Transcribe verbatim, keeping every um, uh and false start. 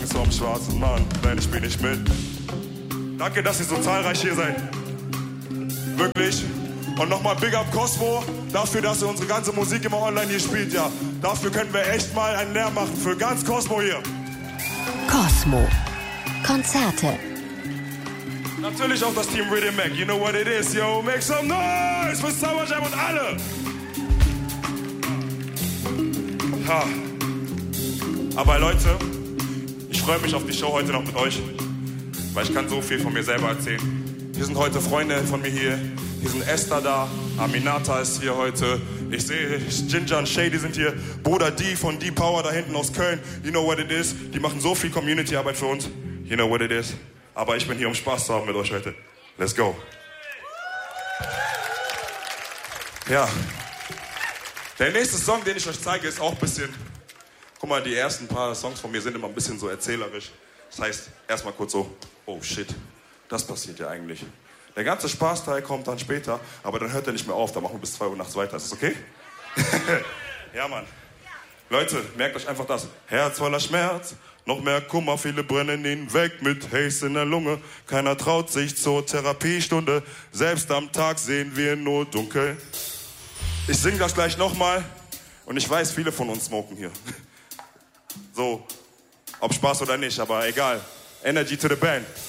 Angst vorm schwarzen Mann, nein, ich bin nicht mit. Danke, dass ihr so zahlreich hier seid. Wirklich. Und nochmal Big Up Cosmo, dafür, dass ihr unsere ganze Musik immer online hier spielt, ja. Dafür können wir echt mal einen Lärm machen für ganz Cosmo hier. Cosmo. Konzerte. Natürlich auch das Team Rhythm Mac. You know what it is, yo. Make some noise für Summer Jam und alle. Ha. Aber Leute, ich freue mich auf die Show heute noch mit euch, weil ich kann so viel von mir selber erzählen. Hier sind heute Freunde von mir hier. Hier sind Esther da, Aminata ist hier heute. Ich sehe, Ginger und Shady sind hier. Bruder D von D-Power da hinten aus Köln. You know what it is. Die machen so viel Community-Arbeit für uns. You know what it is. Aber ich bin hier, um Spaß zu haben mit euch heute. Let's go. Ja. Der nächste Song, den ich euch zeige, ist auch ein bisschen... Guck mal, die ersten paar Songs von mir sind immer ein bisschen so erzählerisch. Das heißt, erstmal kurz so, oh shit, das passiert ja eigentlich. Der ganze Spaßteil kommt dann später, aber dann hört er nicht mehr auf. Da machen wir bis zwei Uhr nachts weiter. Ist das okay? Ja, Mann. Leute, merkt euch einfach das. Herz voller Schmerz, noch mehr Kummer, viele brennen ihn weg mit Haze in der Lunge. Keiner traut sich zur Therapiestunde, selbst am Tag sehen wir nur dunkel. Ich singe das gleich nochmal und ich weiß, viele von uns smoken hier. So, ob Spaß oder nicht, aber egal. Energy to the band.